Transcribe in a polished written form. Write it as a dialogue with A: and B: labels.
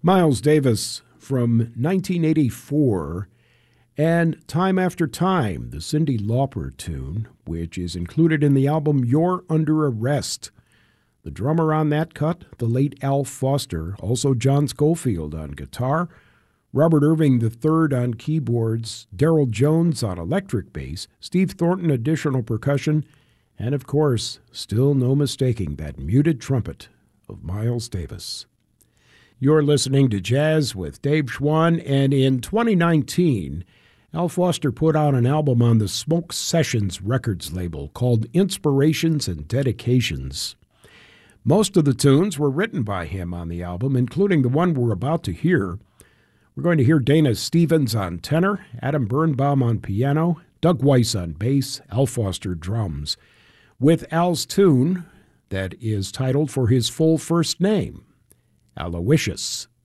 A: Miles Davis from 1984, and Time After Time, the Cyndi Lauper tune, which is included in the album You're Under Arrest. The drummer on that cut, the late Al Foster, also John Scofield on guitar, Robert Irving III on keyboards, Darryl Jones on electric bass, Steve Thornton additional percussion, and of course, still no mistaking that muted trumpet of Miles Davis. You're listening to Jazz with Dave Schwann, and in 2019, Al Foster put out an album on the Smoke Sessions Records label called Inspirations and Dedications. Most of the tunes were written by him on the album, including the one we're about to hear. We're going to hear Dana Stevens on tenor, Adam Birnbaum on piano, Doug Weiss on bass, Al Foster drums, with Al's tune that is titled for his full first name, Aloysius.